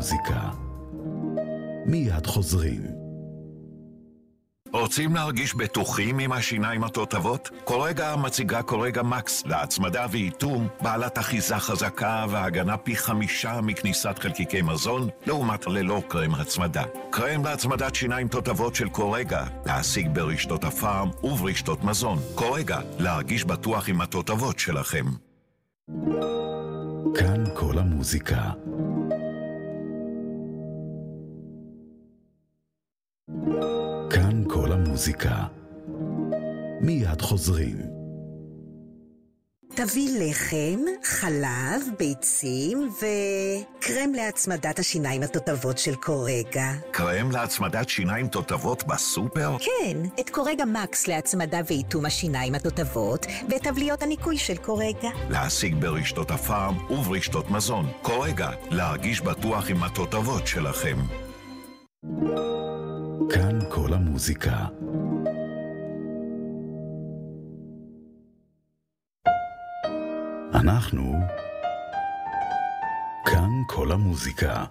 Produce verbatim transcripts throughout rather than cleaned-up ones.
המוזיקה. מיד חוזרים. רוצים להרגיש בטוחים עם השיניים התותבות? קורגה מציגה קורגה מקס להצמדה ואיתום, בעלת אחיזה חזקה והגנה פי חמישה מכניסת חלקיקי מזון, לעומת ללא קרם הצמדה. קרם להצמדת שיניים תותבות של קורגה, להשיג ברשתות הפארם וברשתות מזון. קורגה, להרגיש בטוח עם התותבות שלכם. כאן כל המוזיקה. כאן כל המוזיקה. מיד חוזרים. תביא לחם, חלב, ביצים וקרם להצמדת השיניים התותבות של קורגה. קרם להצמדת שיניים תותבות בסופר? כן, את קורגה מקס להצמדה ואיתום השיניים התותבות ואת תבליות הניקוי של קורגה. להשיג ברשתות הפארם וברשתות מזון. קורגה, להרגיש בטוח עם התותבות שלכם. כאן כל המוזיקה. אנחנו כאן כל המוזיקה.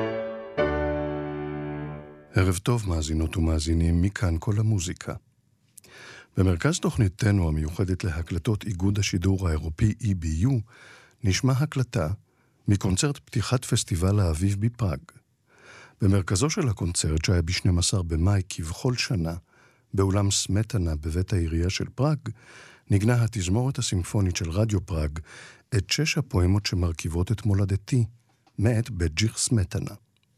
ערב טוב מאזינות ומאזינים, מכאן כל המוזיקה. במרכז תוכניתנו המיוחדת להקלטות איגוד השידור האירופי E B U נשמע הקלטה מקונצרט פתיחת פסטיבל האביב בפראג. במרכזו של הקונצרט שהיה ב-שנים עשר במאי כבכל שנה באולם סמטנה בבית העירייה של פראג, נגנה התזמורת הסימפונית של רדיו פראג את שש הפואמות שמרכיבות את מולדתי, מאת בג'יך סמטנה.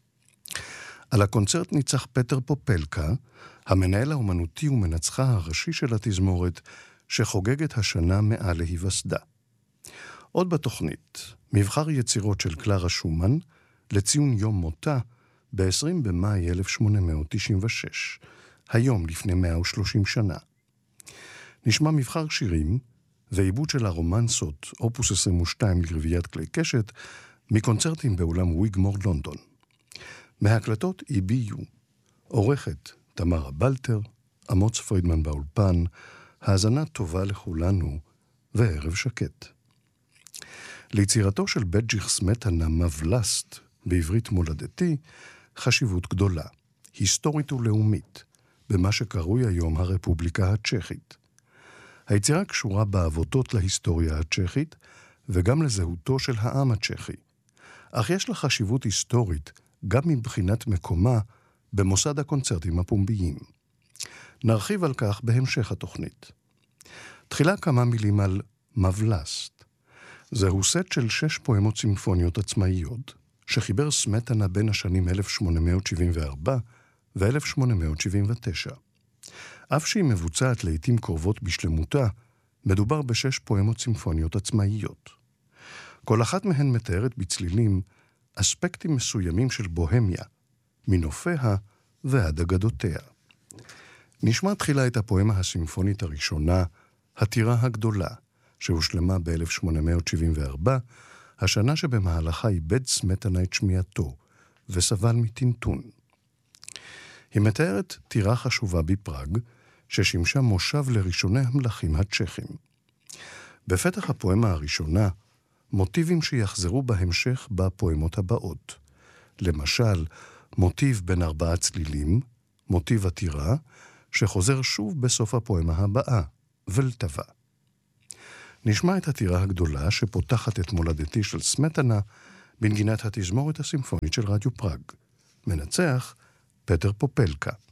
על הקונצרט ניצח פטר פופלקה, המנהל האומנותי ומנצחה הראשי של התזמורת, שחוגגת השנה מאה להיווסדה. עוד בתוכנית, מבחר יצירות של קלרה שומן, לציון יום מותה, ב-עשרים במאי אלף שמונה מאות תשעים ושש, היום לפני מאה ושלושים שנה. נשמע מבחר שירים ועיבוד של הרומנסות, אופוס עשרים ושתיים לרביית כלי קשת, מקונצרטים באולם ויגמור לונדון. מהקלטות E B U, עורכת תמרה בלטר, אמוץ פרידמן באולפן, האזנה טובה לכולנו וערב שקט. ליצירתו של בג'יך סמטנה מבלסט, בעברית מולדתי, חשיבות גדולה, היסטורית ולאומית, במה שקרוי היום הרפובליקה הצ'כית. היצירה קשורה בעבותות להיסטוריה הצ'כית, וגם לזהותו של העם הצ'כי. אך יש לה חשיבות היסטורית, גם מבחינת מקומה, במוסד הקונצרטים הפומביים. נרחיב על כך בהמשך התוכנית. תחילה כמה מילים על מבלסט. זהו סט של שש פואמות סימפוניות עצמאיות, שחיבר סמטנה בין השנים אלף שמונה מאות שבעים וארבע ו-אלף שמונה מאות שבעים ותשע. אף שהיא מבוצעת לעתים קרובות בשלמותה, מדובר בשש פואמות סימפוניות עצמאיות. כל אחת מהן מתארת בצלילים אספקטים מסוימים של בוהמיה, מנופיה ועד אגדותיה. נשמע תחילה את הפואמה הסימפונית הראשונה, הטירה הגדולה, שהושלמה ב-אלף שמונה מאות שבעים וארבע, השנה שבמהלכה איבד סמטנה את שמיעתו, וסבל מטינטון. היא מתארת טירה חשובה בפראג, ששימשה מושב לראשוני המלכים הצ'כים. בפתח הפואמה הראשונה, מוטיבים שיחזרו בהמשך בפואמות הבאות. למשל, מוטיב בין ארבעה צלילים, מוטיב הטירה, שחוזר שוב בסוף הפואמה הבאה, ולטבה. נשמע את הטירה הגדולה שפותחת את מולדתי של סמטנה, בנגינת התזמורת הסימפונית של רדיו פראג. מנצח, פטר פופלקה.